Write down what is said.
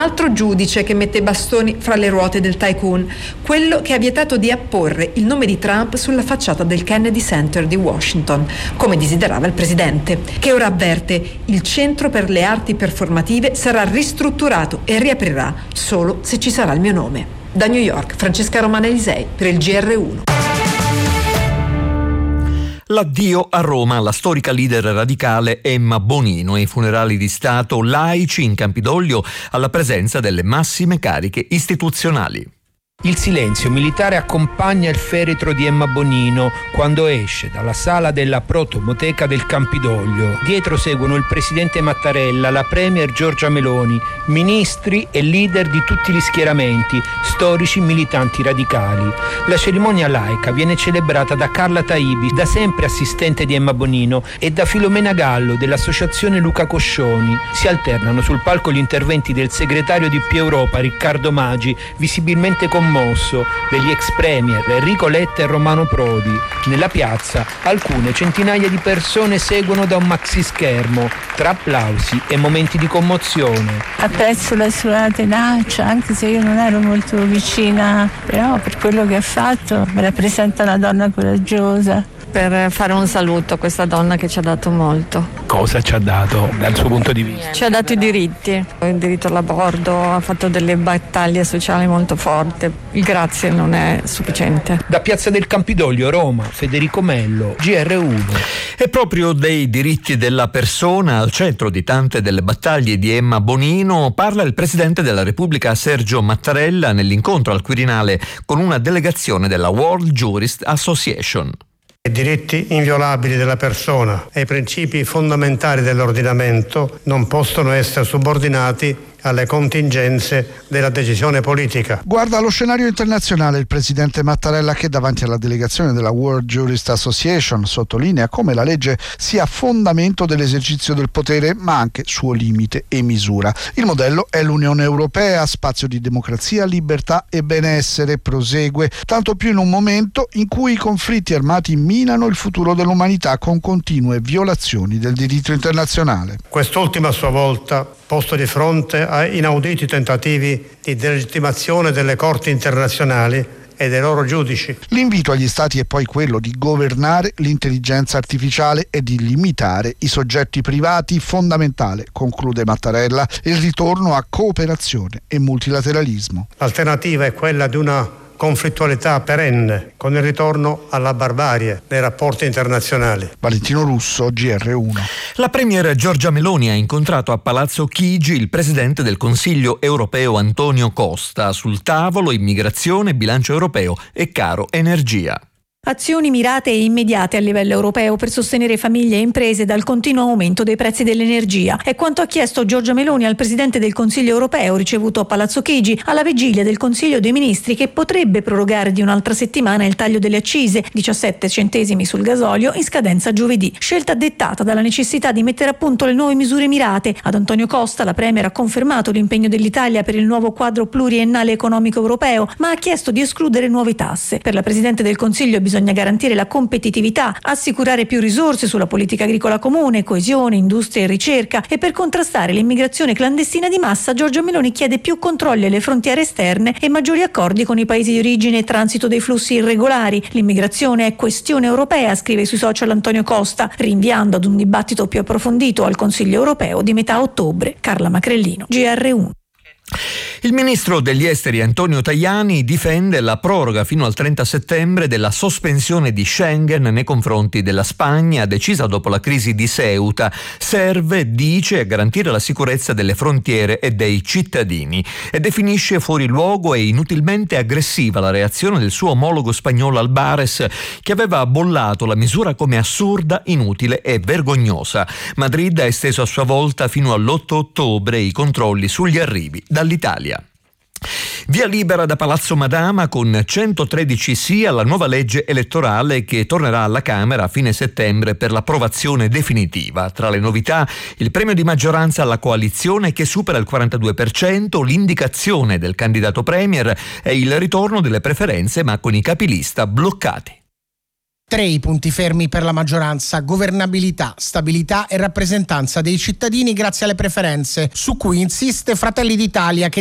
Altro giudice che mette i bastoni fra le ruote del tycoon, quello che ha vietato di apporre il nome di Trump sulla facciata del Kennedy Center di Washington, come desiderava il presidente, che ora avverte: il centro per le arti performative sarà ristrutturato e riaprirà solo se ci sarà il mio nome. Da New York, Francesca Romana Elisei per il GR1. L'addio a Roma alla storica leader radicale Emma Bonino e i funerali di Stato laici in Campidoglio alla presenza delle massime cariche istituzionali. Il silenzio militare accompagna il feretro di Emma Bonino quando esce dalla sala della Protomoteca del Campidoglio. Dietro seguono il presidente Mattarella, la premier Giorgia Meloni, ministri e leader di tutti gli schieramenti, storici militanti radicali. La cerimonia laica viene celebrata da Carla Taibi, da sempre assistente di Emma Bonino, e da Filomena Gallo dell'associazione Luca Coscioni. Si alternano sul palco gli interventi del segretario di Più Europa Riccardo Maggi, visibilmente commosso, degli ex premier Enrico Letta e Romano Prodi. Nella piazza alcune centinaia di persone seguono da un maxi schermo, tra applausi e momenti di commozione. Apprezzo la sua tenacia, anche se io non ero molto vicina, però per quello che ha fatto mi rappresenta una donna coraggiosa. Per fare un saluto a questa donna che ci ha dato molto. Cosa ci ha dato dal suo punto di vista? Ci ha dato i diritti, il diritto all'aborto, ha fatto delle battaglie sociali molto forti. Il grazie non è sufficiente. Da Piazza del Campidoglio, Roma, Federico Mello, GR1. E proprio dei diritti della persona, al centro di tante delle battaglie di Emma Bonino, parla il Presidente della Repubblica Sergio Mattarella nell'incontro al Quirinale con una delegazione della World Jurist Association. I diritti inviolabili della persona e i principi fondamentali dell'ordinamento non possono essere subordinati alle contingenze della decisione politica. Guarda allo scenario internazionale il presidente Mattarella, che davanti alla delegazione della World Jurist Association sottolinea come la legge sia fondamento dell'esercizio del potere, ma anche suo limite e misura. Il modello è l'Unione Europea, spazio di democrazia, libertà e benessere, prosegue, tanto più in un momento in cui i conflitti armati minano il futuro dell'umanità con continue violazioni del diritto internazionale. Quest'ultima a sua volta, posto di fronte a inauditi tentativi di delegittimazione delle corti internazionali e dei loro giudici. L'invito agli Stati è poi quello di governare l'intelligenza artificiale e di limitare i soggetti privati, fondamentale, conclude Mattarella, il ritorno a cooperazione e multilateralismo. L'alternativa è quella di una conflittualità perenne, con il ritorno alla barbarie nei rapporti internazionali. Valentino Russo, GR1. La premier Giorgia Meloni ha incontrato a Palazzo Chigi il presidente del Consiglio europeo Antonio Costa. Sul tavolo immigrazione, bilancio europeo e caro energia. Azioni mirate e immediate a livello europeo per sostenere famiglie e imprese dal continuo aumento dei prezzi dell'energia. È quanto ha chiesto Giorgia Meloni al Presidente del Consiglio europeo ricevuto a Palazzo Chigi alla vigilia del Consiglio dei Ministri, che potrebbe prorogare di un'altra settimana il taglio delle accise, 17 centesimi sul gasolio, in scadenza giovedì. Scelta dettata dalla necessità di mettere a punto le nuove misure mirate. Ad Antonio Costa la Premier ha confermato l'impegno dell'Italia per il nuovo quadro pluriennale economico europeo, ma ha chiesto di escludere nuove tasse. Per la Presidente del Consiglio bisogna garantire la competitività, assicurare più risorse sulla politica agricola comune, coesione, industria e ricerca, e per contrastare l'immigrazione clandestina di massa Giorgia Meloni chiede più controlli alle frontiere esterne e maggiori accordi con i paesi di origine e transito dei flussi irregolari. L'immigrazione è questione europea, scrive sui social Antonio Costa, rinviando ad un dibattito più approfondito al Consiglio europeo di metà ottobre. Carla Macrellino, GR1. Il ministro degli esteri Antonio Tajani difende la proroga fino al 30 settembre della sospensione di Schengen nei confronti della Spagna, decisa dopo la crisi di Ceuta. Serve, dice, a garantire la sicurezza delle frontiere e dei cittadini, e definisce fuori luogo e inutilmente aggressiva la reazione del suo omologo spagnolo Albares, che aveva bollato la misura come assurda, inutile e vergognosa. Madrid ha esteso a sua volta fino all'8 ottobre i controlli sugli arrivi dall'Italia. Via libera da Palazzo Madama con 113 sì alla nuova legge elettorale che tornerà alla Camera a fine settembre per l'approvazione definitiva. Tra le novità, il premio di maggioranza alla coalizione che supera il 42%, l'indicazione del candidato premier e il ritorno delle preferenze ma con i capilista bloccati. 3 i punti fermi per la maggioranza: governabilità, stabilità e rappresentanza dei cittadini grazie alle preferenze, su cui insiste Fratelli d'Italia, che